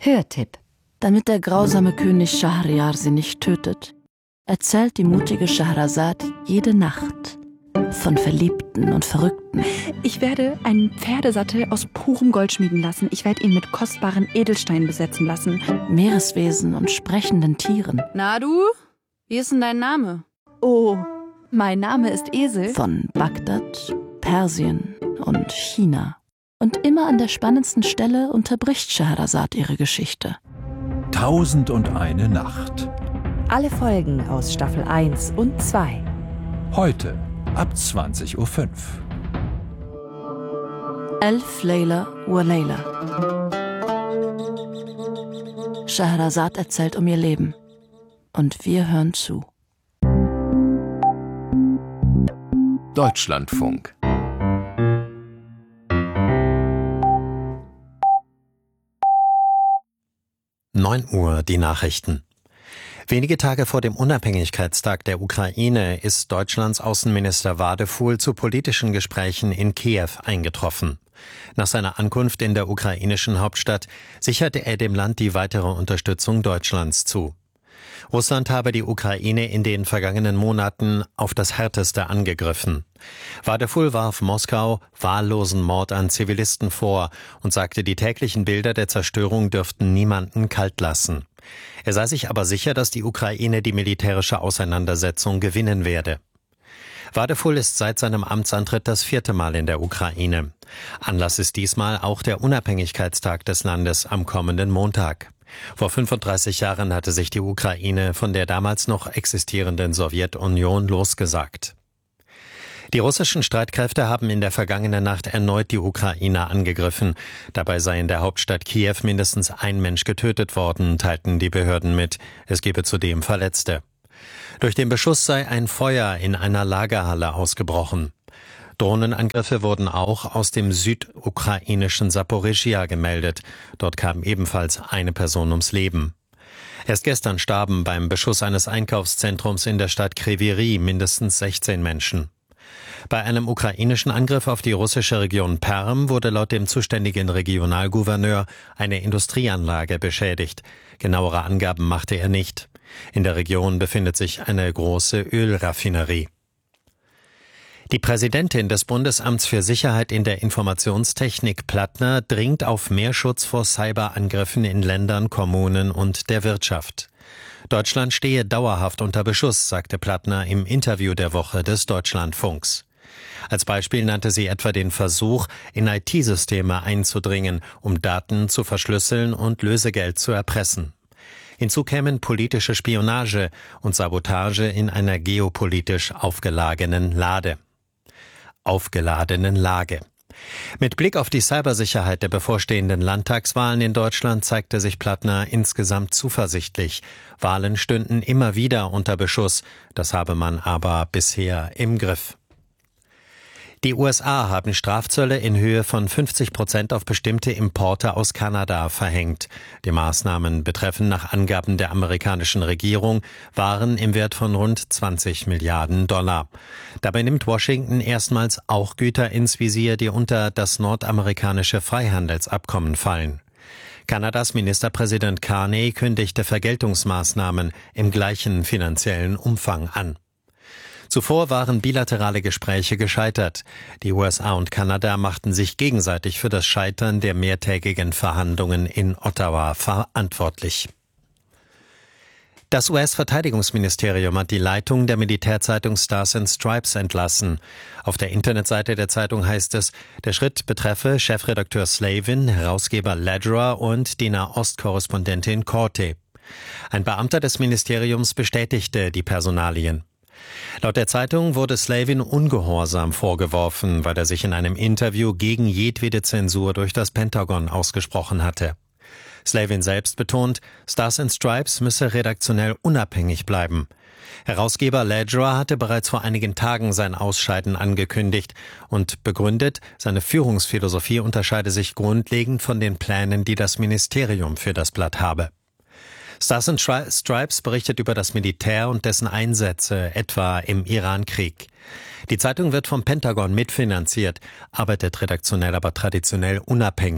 Hörtipp. Damit der grausame König Schahriar sie nicht tötet, erzählt die mutige Scheherazad jede Nacht von Verliebten und Verrückten. Ich werde einen Pferdesattel aus purem Gold schmieden lassen. Ich werde ihn mit kostbaren Edelsteinen besetzen lassen. Meereswesen und sprechenden Tieren. Na du? Wie ist denn dein Name? Oh, mein Name ist Esel. Von Bagdad, Persien und China. Und immer an der spannendsten Stelle unterbricht Scheherazad ihre Geschichte. 1001 Nacht. Alle Folgen aus Staffel 1 und 2. Heute ab 20:05 Uhr. Elf Layla wa Layla. Scheherazad erzählt um ihr Leben. Und wir hören zu. Deutschlandfunk. Uhr, die Nachrichten. Wenige Tage vor dem Unabhängigkeitstag der Ukraine ist Deutschlands Außenminister Wadefuhl zu politischen Gesprächen in Kiew eingetroffen. Nach seiner Ankunft in der ukrainischen Hauptstadt sicherte er dem Land die weitere Unterstützung Deutschlands zu. Russland habe die Ukraine in den vergangenen Monaten auf das Härteste angegriffen. Wadefuhl warf Moskau wahllosen Mord an Zivilisten vor und sagte, die täglichen Bilder der Zerstörung dürften niemanden kalt lassen. Er sei sich aber sicher, dass die Ukraine die militärische Auseinandersetzung gewinnen werde. Wadefuhl ist seit seinem Amtsantritt das 4. Mal in der Ukraine. Anlass ist diesmal auch der Unabhängigkeitstag des Landes am kommenden Montag. Vor 35 Jahren hatte sich die Ukraine von der damals noch existierenden Sowjetunion losgesagt. Die russischen Streitkräfte haben in der vergangenen Nacht erneut die Ukraine angegriffen. Dabei sei in der Hauptstadt Kiew mindestens ein Mensch getötet worden, teilten die Behörden mit. Es gebe zudem Verletzte. Durch den Beschuss sei ein Feuer in einer Lagerhalle ausgebrochen. Drohnenangriffe wurden auch aus dem südukrainischen Saporischschja gemeldet. Dort kam ebenfalls eine Person ums Leben. Erst gestern starben beim Beschuss eines Einkaufszentrums in der Stadt Kryvyi Rih mindestens 16 Menschen. Bei einem ukrainischen Angriff auf die russische Region Perm wurde laut dem zuständigen Regionalgouverneur eine Industrieanlage beschädigt. Genauere Angaben machte er nicht. In der Region befindet sich eine große Ölraffinerie. Die Präsidentin des Bundesamts für Sicherheit in der Informationstechnik, Plattner, dringt auf mehr Schutz vor Cyberangriffen in Ländern, Kommunen und der Wirtschaft. Deutschland stehe dauerhaft unter Beschuss, sagte Plattner im Interview der Woche des Deutschlandfunks. Als Beispiel nannte sie etwa den Versuch, in IT-Systeme einzudringen, um Daten zu verschlüsseln und Lösegeld zu erpressen. Hinzu kämen politische Spionage und Sabotage in einer geopolitisch aufgeladenen Lage. Mit Blick auf die Cybersicherheit der bevorstehenden Landtagswahlen in Deutschland zeigte sich Plattner insgesamt zuversichtlich. Wahlen stünden immer wieder unter Beschuss, das habe man aber bisher im Griff. Die USA haben Strafzölle in Höhe von 50% auf bestimmte Importe aus Kanada verhängt. Die Maßnahmen betreffen nach Angaben der amerikanischen Regierung Waren im Wert von rund 20 Milliarden $. Dabei nimmt Washington erstmals auch Güter ins Visier, die unter das nordamerikanische Freihandelsabkommen fallen. Kanadas Ministerpräsident Carney kündigte Vergeltungsmaßnahmen im gleichen finanziellen Umfang an. Zuvor waren bilaterale Gespräche gescheitert. Die USA und Kanada machten sich gegenseitig für das Scheitern der mehrtägigen Verhandlungen in Ottawa verantwortlich. Das US-Verteidigungsministerium hat die Leitung der Militärzeitung Stars and Stripes entlassen. Auf der Internetseite der Zeitung heißt es, der Schritt betreffe Chefredakteur Slavin, Herausgeber Lederer und die Nahost-Korrespondentin Corte. Ein Beamter des Ministeriums bestätigte die Personalien. Laut der Zeitung wurde Slavin Ungehorsam vorgeworfen, weil er sich in einem Interview gegen jedwede Zensur durch das Pentagon ausgesprochen hatte. Slavin selbst betont, Stars and Stripes müsse redaktionell unabhängig bleiben. Herausgeber Lederer hatte bereits vor einigen Tagen sein Ausscheiden angekündigt und begründet, seine Führungsphilosophie unterscheide sich grundlegend von den Plänen, die das Ministerium für das Blatt habe. Stars and Stripes berichtet über das Militär und dessen Einsätze, etwa im Iran-Krieg. Die Zeitung wird vom Pentagon mitfinanziert, arbeitet redaktionell aber traditionell unabhängig.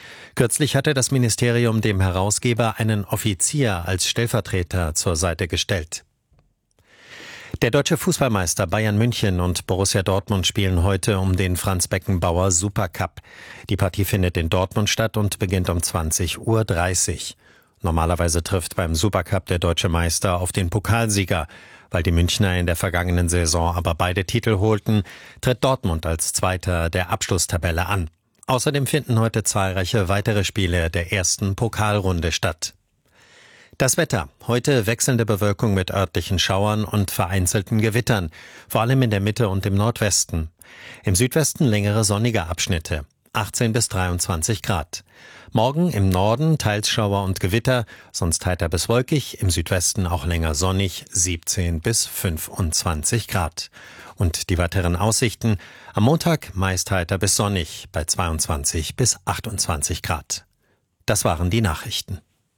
Kürzlich hatte das Ministerium dem Herausgeber einen Offizier als Stellvertreter zur Seite gestellt. Der deutsche Fußballmeister Bayern München und Borussia Dortmund spielen heute um den Franz-Beckenbauer Supercup. Die Partie findet in Dortmund statt und beginnt um 20:30 Uhr. Normalerweise trifft beim Supercup der deutsche Meister auf den Pokalsieger. Weil die Münchner in der vergangenen Saison aber beide Titel holten, tritt Dortmund als Zweiter der Abschlusstabelle an. Außerdem finden heute zahlreiche weitere Spiele der ersten Pokalrunde statt. Das Wetter. Heute wechselnde Bewölkung mit örtlichen Schauern und vereinzelten Gewittern, vor allem in der Mitte und im Nordwesten. Im Südwesten längere sonnige Abschnitte, 18 bis 23 Grad. Morgen im Norden teils Schauer und Gewitter, sonst heiter bis wolkig, im Südwesten auch länger sonnig, 17 bis 25 Grad. Und die weiteren Aussichten: am Montag meist heiter bis sonnig, bei 22 bis 28 Grad. Das waren die Nachrichten.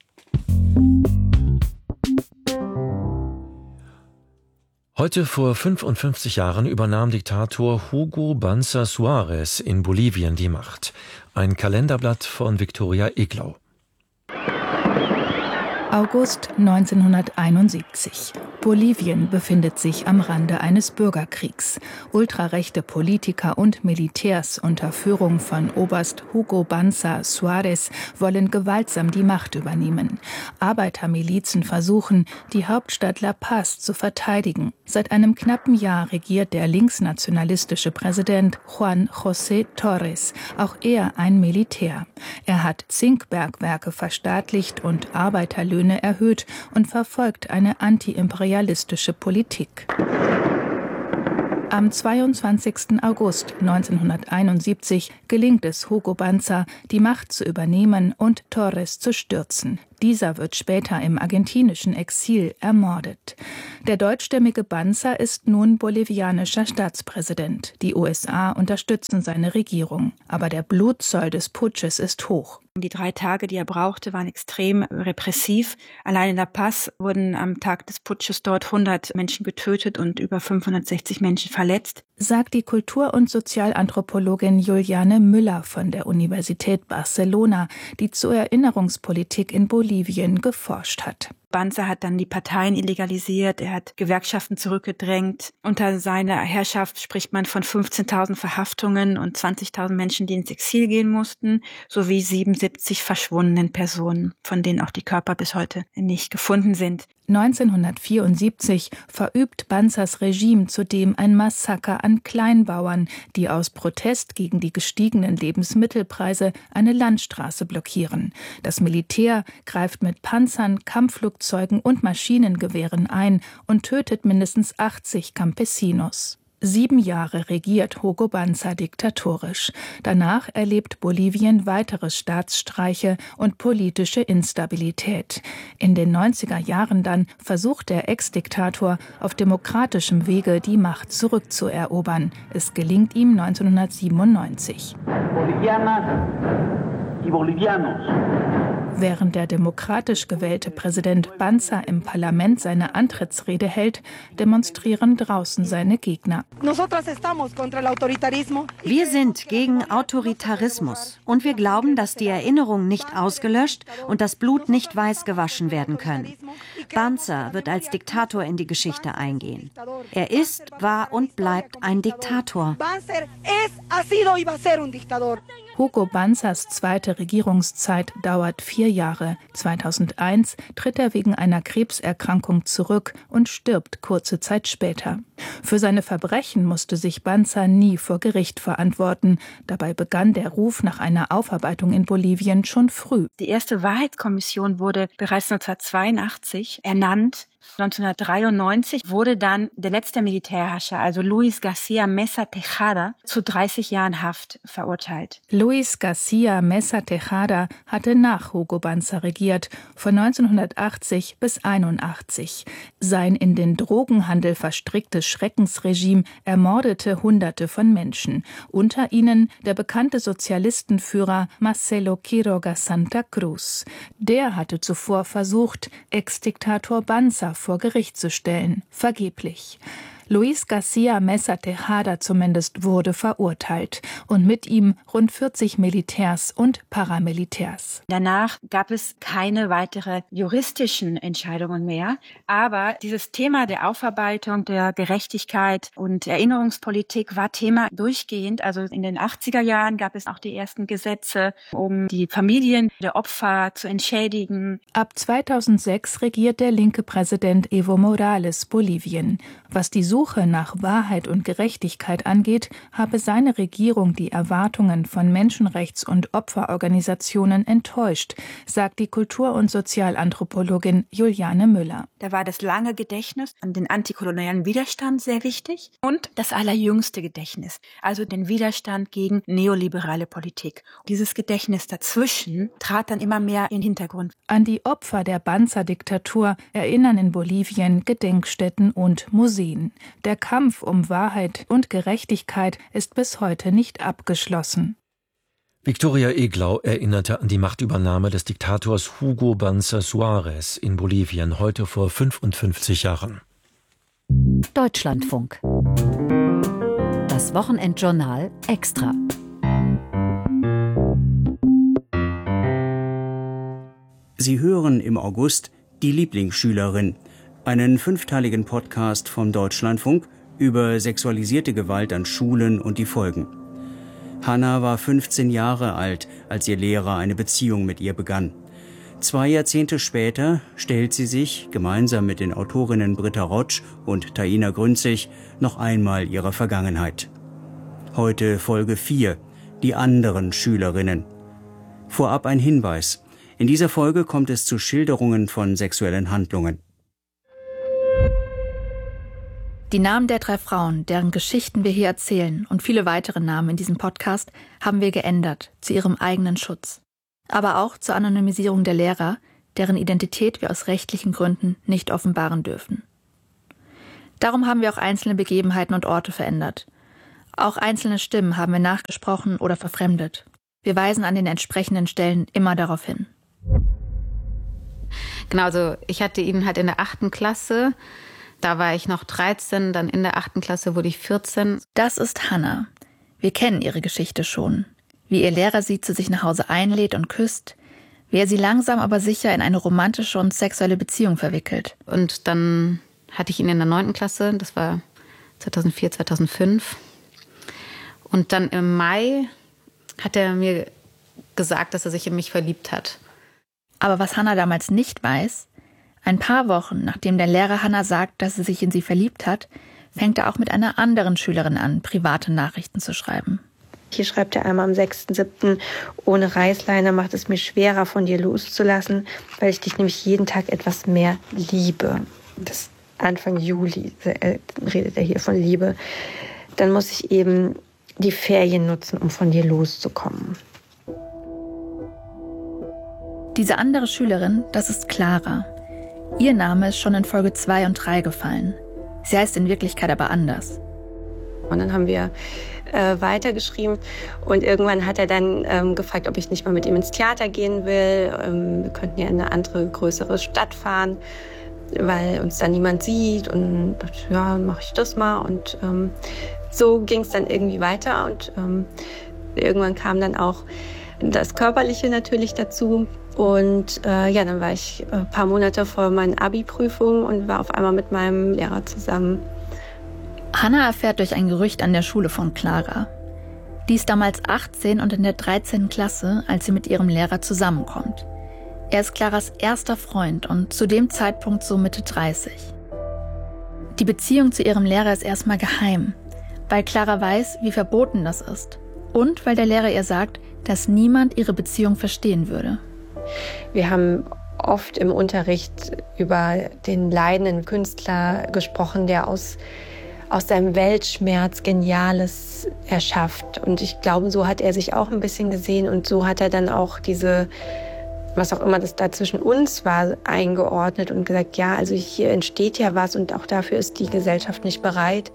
Heute vor 55 Jahren übernahm Diktator Hugo Banza Suárez in Bolivien die Macht. Ein Kalenderblatt von Viktoria Eglau. August 1971. Bolivien befindet sich am Rande eines Bürgerkriegs. Ultrarechte Politiker und Militärs unter Führung von Oberst Hugo Banza Suárez wollen gewaltsam die Macht übernehmen. Arbeitermilizen versuchen, die Hauptstadt La Paz zu verteidigen. Seit einem knappen Jahr regiert der linksnationalistische Präsident Juan José Torres, auch er ein Militär. Er hat Zinkbergwerke verstaatlicht und Arbeiterlöhne erhöht und verfolgt eine antiimperialistische Politik. Am 22. August 1971 gelingt es Hugo Banza, die Macht zu übernehmen und Torres zu stürzen. Dieser wird später im argentinischen Exil ermordet. Der deutschstämmige Banza ist nun bolivianischer Staatspräsident. Die USA unterstützen seine Regierung. Aber der Blutzoll des Putsches ist hoch. Die 3 Tage, die er brauchte, waren extrem repressiv. Allein in La Paz wurden am Tag des Putsches dort 100 Menschen getötet und über 560 Menschen verletzt. Sagt die Kultur- und Sozialanthropologin Juliane Müller von der Universität Barcelona, die zur Erinnerungspolitik in Bolivien geforscht hat. Banza hat dann die Parteien illegalisiert, er hat Gewerkschaften zurückgedrängt. Unter seiner Herrschaft spricht man von 15.000 Verhaftungen und 20.000 Menschen, die ins Exil gehen mussten, sowie 77 verschwundenen Personen, von denen auch die Körper bis heute nicht gefunden sind. 1974 verübt Banzas Regime zudem ein Massaker an Kleinbauern, die aus Protest gegen die gestiegenen Lebensmittelpreise eine Landstraße blockieren. Das Militär greift mit Panzern, Kampfflugzeugen und Maschinengewehren ein und tötet mindestens 80 Campesinos. 7 Jahre regiert Hugo Banza diktatorisch. Danach erlebt Bolivien weitere Staatsstreiche und politische Instabilität. In den 90er Jahren dann versucht der Ex-Diktator auf demokratischem Wege die Macht zurückzuerobern. Es gelingt ihm 1997. Bolivianas y Bolivianos. Während der demokratisch gewählte Präsident Banza im Parlament seine Antrittsrede hält, demonstrieren draußen seine Gegner. Wir sind gegen Autoritarismus und wir glauben, dass die Erinnerungen nicht ausgelöscht und das Blut nicht weiß gewaschen werden können. Banza wird als Diktator in die Geschichte eingehen. Er ist, war und bleibt ein Diktator. Hugo Banzas zweite Regierungszeit dauert 4 Jahre. 2001 tritt er wegen einer Krebserkrankung zurück und stirbt kurze Zeit später. Für seine Verbrechen musste sich Banza nie vor Gericht verantworten. Dabei begann der Ruf nach einer Aufarbeitung in Bolivien schon früh. Die erste Wahrheitskommission wurde bereits 1982 ernannt. 1993 wurde dann der letzte Militärherrscher, also Luis García Mesa Tejada, zu 30 Jahren Haft verurteilt. Luis García Mesa Tejada hatte nach Hugo Banza regiert, von 1980 bis 1981. Sein in den Drogenhandel verstricktes Schreckensregime ermordete Hunderte von Menschen, unter ihnen der bekannte Sozialistenführer Marcelo Quiroga Santa Cruz. Der hatte zuvor versucht, Ex-Diktator Banza vor Gericht zu stellen. Vergeblich. Luis García Mesa Tejada zumindest wurde verurteilt und mit ihm rund 40 Militärs und Paramilitärs. Danach gab es keine weitere juristischen Entscheidungen mehr, aber dieses Thema der Aufarbeitung, der Gerechtigkeit und Erinnerungspolitik war Thema durchgehend. Also in den 80er Jahren gab es auch die ersten Gesetze, um die Familien der Opfer zu entschädigen. Ab 2006 regiert der linke Präsident Evo Morales Bolivien. Was die Suche nach Wahrheit und Gerechtigkeit angeht, habe seine Regierung die Erwartungen von Menschenrechts- und Opferorganisationen enttäuscht, sagt die Kultur- und Sozialanthropologin Juliane Müller. Da war das lange Gedächtnis an den antikolonialen Widerstand sehr wichtig und das allerjüngste Gedächtnis, also den Widerstand gegen neoliberale Politik. Dieses Gedächtnis dazwischen trat dann immer mehr in den Hintergrund. An die Opfer der Banzer-Diktatur erinnern in Bolivien Gedenkstätten und Museen. Der Kampf um Wahrheit und Gerechtigkeit ist bis heute nicht abgeschlossen. Viktoria Eglau erinnerte an die Machtübernahme des Diktators Hugo Banzer Suárez in Bolivien heute vor 55 Jahren. Deutschlandfunk. Das Wochenendjournal extra. Sie hören im August Die Lieblingsschülerin, einen 5-teiligen Podcast vom Deutschlandfunk über sexualisierte Gewalt an Schulen und die Folgen. Hanna war 15 Jahre alt, als ihr Lehrer eine Beziehung mit ihr begann. 2 Jahrzehnte später stellt sie sich, gemeinsam mit den Autorinnen Britta Rotsch und Taina Grünzig, noch einmal ihrer Vergangenheit. Heute Folge 4, die anderen Schülerinnen. Vorab ein Hinweis. In dieser Folge kommt es zu Schilderungen von sexuellen Handlungen. Die Namen der 3 Frauen, deren Geschichten wir hier erzählen und viele weitere Namen in diesem Podcast haben wir geändert, zu ihrem eigenen Schutz. Aber auch zur Anonymisierung der Lehrer, deren Identität wir aus rechtlichen Gründen nicht offenbaren dürfen. Darum haben wir auch einzelne Begebenheiten und Orte verändert. Auch einzelne Stimmen haben wir nachgesprochen oder verfremdet. Wir weisen an den entsprechenden Stellen immer darauf hin. Genau, also ich hatte ihn halt in der 8. Klasse. Da war ich noch 13, dann in der 8. Klasse wurde ich 14. Das ist Hanna. Wir kennen ihre Geschichte schon. Wie ihr Lehrer sie zu sich nach Hause einlädt und küsst. Wie er sie langsam aber sicher in eine romantische und sexuelle Beziehung verwickelt. Und dann hatte ich ihn in der 9. Klasse, das war 2004, 2005. Und dann im Mai hat er mir gesagt, dass er sich in mich verliebt hat. Aber was Hanna damals nicht weiß, ein paar Wochen nachdem der Lehrer Hanna sagt, dass er sich in sie verliebt hat, fängt er auch mit einer anderen Schülerin an, private Nachrichten zu schreiben. Hier schreibt er einmal am 6.7. Ohne Reißleine macht es mir schwerer, von dir loszulassen, weil ich dich nämlich jeden Tag etwas mehr liebe. Das ist Anfang Juli redet er hier von Liebe. Dann muss ich eben die Ferien nutzen, um von dir loszukommen. Diese andere Schülerin, das ist Clara. Ihr Name ist schon in Folge 2 und 3 gefallen. Sie heißt in Wirklichkeit aber anders. Und dann haben wir weitergeschrieben und irgendwann hat er dann gefragt, ob ich nicht mal mit ihm ins Theater gehen will. Wir könnten ja in eine andere, größere Stadt fahren, weil uns da niemand sieht. Und ja, mache ich das mal. Und so ging es dann irgendwie weiter. Und irgendwann kam dann auch das Körperliche natürlich dazu. Und ja, dann war ich ein paar Monate vor meinen Abi-Prüfungen und war auf einmal mit meinem Lehrer zusammen. Hanna erfährt durch ein Gerücht an der Schule von Clara. Die ist damals 18 und in der 13. Klasse, als sie mit ihrem Lehrer zusammenkommt. Er ist Claras erster Freund und zu dem Zeitpunkt so Mitte 30. Die Beziehung zu ihrem Lehrer ist erstmal geheim, weil Clara weiß, wie verboten das ist. Und weil der Lehrer ihr sagt, dass niemand ihre Beziehung verstehen würde. Wir haben oft im Unterricht über den leidenden Künstler gesprochen, der aus seinem Weltschmerz Geniales erschafft. Und ich glaube, so hat er sich auch ein bisschen gesehen und so hat er dann auch diese, was auch immer das da zwischen uns war, eingeordnet und gesagt, ja, also hier entsteht ja was und auch dafür ist die Gesellschaft nicht bereit.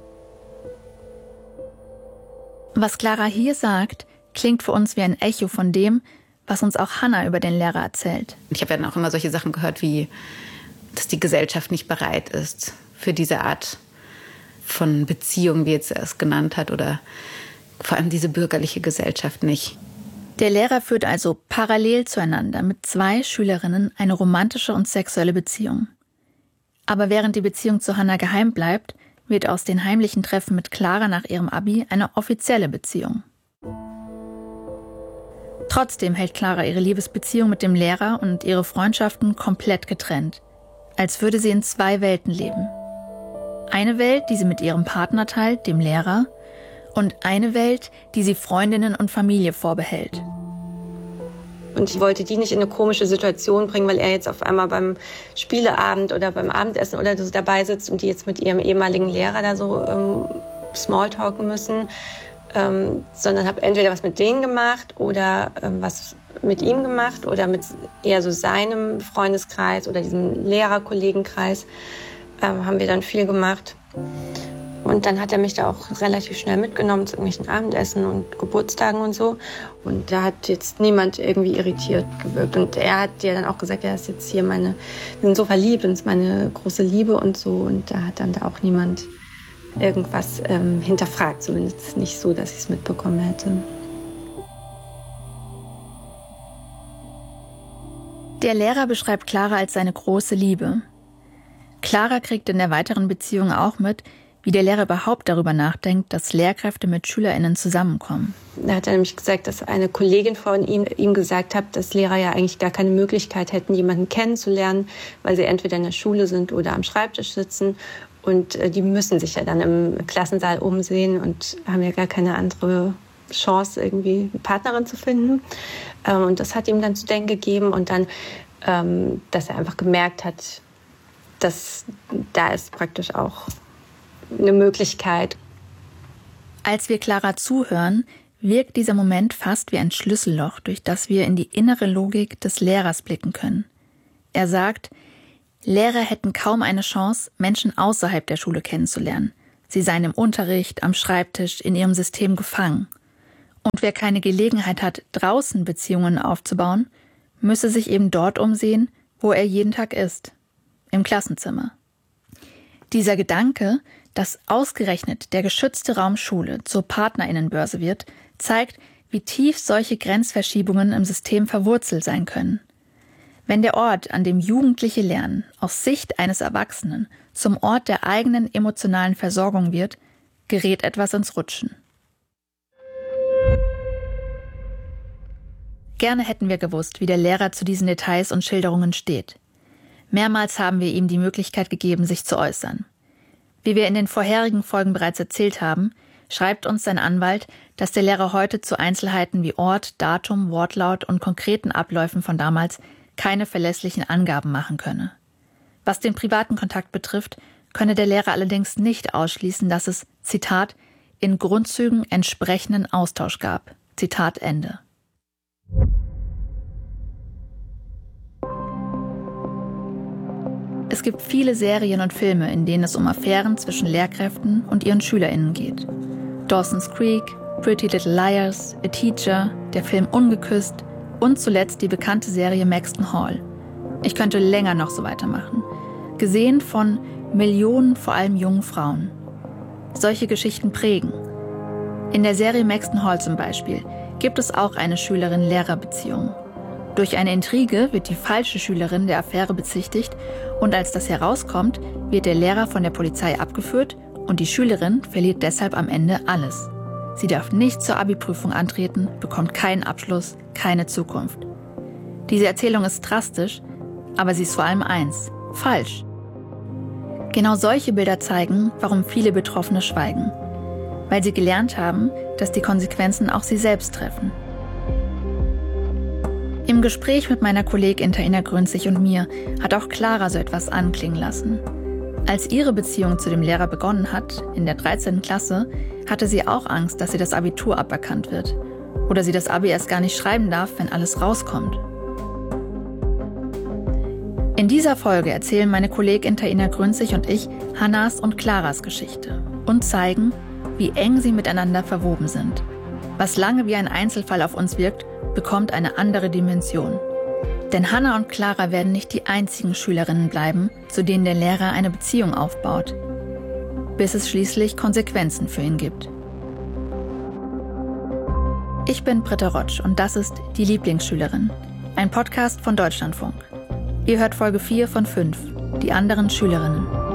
Was Clara hier sagt, klingt für uns wie ein Echo von dem, was uns auch Hanna über den Lehrer erzählt. Ich habe dann auch immer solche Sachen gehört, wie, dass die Gesellschaft nicht bereit ist für diese Art von Beziehungen, wie jetzt er es genannt hat, oder vor allem diese bürgerliche Gesellschaft nicht. Der Lehrer führt also parallel zueinander mit 2 Schülerinnen eine romantische und sexuelle Beziehung. Aber während die Beziehung zu Hannah geheim bleibt, wird aus den heimlichen Treffen mit Clara nach ihrem Abi eine offizielle Beziehung. Trotzdem hält Clara ihre Liebesbeziehung mit dem Lehrer und ihre Freundschaften komplett getrennt, als würde sie in 2 Welten leben. Eine Welt, die sie mit ihrem Partner teilt, dem Lehrer, und eine Welt, die sie Freundinnen und Familie vorbehält. Und ich wollte die nicht in eine komische Situation bringen, weil er jetzt auf einmal beim Spieleabend oder beim Abendessen oder so dabei sitzt und die jetzt mit ihrem ehemaligen Lehrer da so smalltalken müssen. Sondern habe entweder was mit denen gemacht oder was mit ihm gemacht oder mit eher so seinem Freundeskreis oder diesem Lehrerkollegenkreis haben wir dann viel gemacht. Und dann hat er mich da auch relativ schnell mitgenommen zu irgendwelchen Abendessen und Geburtstagen und so. Und da hat jetzt niemand irgendwie irritiert gewirkt. Und er hat ja dann auch gesagt, er ist jetzt hier wir sind so verliebt und ist meine große Liebe und so. Und da hat dann da auch niemand irgendwas hinterfragt. Zumindest nicht so, dass ich es mitbekommen hätte. Der Lehrer beschreibt Clara als seine große Liebe. Clara kriegt in der weiteren Beziehung auch mit, wie der Lehrer überhaupt darüber nachdenkt, dass Lehrkräfte mit SchülerInnen zusammenkommen. Da hat er nämlich gesagt, dass eine Kollegin von ihm gesagt hat, dass Lehrer ja eigentlich gar keine Möglichkeit hätten, jemanden kennenzulernen, weil sie entweder in der Schule sind oder am Schreibtisch sitzen. Und die müssen sich ja dann im Klassensaal umsehen und haben ja gar keine andere Chance, irgendwie eine Partnerin zu finden. Und das hat ihm dann zu denken gegeben. Und dann, dass er einfach gemerkt hat, dass da ist praktisch auch eine Möglichkeit. Als wir Clara zuhören, wirkt dieser Moment fast wie ein Schlüsselloch, durch das wir in die innere Logik des Lehrers blicken können. Er sagt, Lehrer hätten kaum eine Chance, Menschen außerhalb der Schule kennenzulernen. Sie seien im Unterricht, am Schreibtisch, in ihrem System gefangen. Und wer keine Gelegenheit hat, draußen Beziehungen aufzubauen, müsse sich eben dort umsehen, wo er jeden Tag ist, im Klassenzimmer. Dieser Gedanke, dass ausgerechnet der geschützte Raum Schule zur PartnerInnenbörse wird, zeigt, wie tief solche Grenzverschiebungen im System verwurzelt sein können. Wenn der Ort, an dem Jugendliche lernen, aus Sicht eines Erwachsenen zum Ort der eigenen emotionalen Versorgung wird, gerät etwas ins Rutschen. Gerne hätten wir gewusst, wie der Lehrer zu diesen Details und Schilderungen steht. Mehrmals haben wir ihm die Möglichkeit gegeben, sich zu äußern. Wie wir in den vorherigen Folgen bereits erzählt haben, schreibt uns sein Anwalt, dass der Lehrer heute zu Einzelheiten wie Ort, Datum, Wortlaut und konkreten Abläufen von damals keine verlässlichen Angaben machen könne. Was den privaten Kontakt betrifft, könne der Lehrer allerdings nicht ausschließen, dass es, Zitat, in Grundzügen entsprechenden Austausch gab. Zitat Ende. Es gibt viele Serien und Filme, in denen es um Affären zwischen Lehrkräften und ihren SchülerInnen geht. Dawson's Creek, Pretty Little Liars, A Teacher, der Film Ungeküsst und zuletzt die bekannte Serie Maxton Hall. Ich könnte länger noch so weitermachen. Gesehen von Millionen, vor allem jungen Frauen. Solche Geschichten prägen. In der Serie Maxton Hall zum Beispiel gibt es auch eine Schülerin-Lehrer-Beziehung. Durch eine Intrige wird die falsche Schülerin der Affäre bezichtigt und als das herauskommt, wird der Lehrer von der Polizei abgeführt und die Schülerin verliert deshalb am Ende alles. Sie darf nicht zur Abi-Prüfung antreten, bekommt keinen Abschluss, keine Zukunft. Diese Erzählung ist drastisch, aber sie ist vor allem eins: falsch. Genau solche Bilder zeigen, warum viele Betroffene schweigen. Weil sie gelernt haben, dass die Konsequenzen auch sie selbst treffen. Im Gespräch mit meiner Kollegin Taina Grünzig und mir hat auch Clara so etwas anklingen lassen. Als ihre Beziehung zu dem Lehrer begonnen hat, in der 13. Klasse, hatte sie auch Angst, dass ihr das Abitur aberkannt wird. Oder sie das Abi erst gar nicht schreiben darf, wenn alles rauskommt. In dieser Folge erzählen meine Kollegin Taina Grünzig und ich Hannahs und Claras Geschichte und zeigen, wie eng sie miteinander verwoben sind. Was lange wie ein Einzelfall auf uns wirkt, bekommt eine andere Dimension. Denn Hannah und Clara werden nicht die einzigen Schülerinnen bleiben, zu denen der Lehrer eine Beziehung aufbaut. bis es schließlich Konsequenzen für ihn gibt. Ich bin Britta Rotsch und das ist Die Lieblingsschülerin, ein Podcast von Deutschlandfunk. Ihr hört Folge 4 von 5, die anderen Schülerinnen.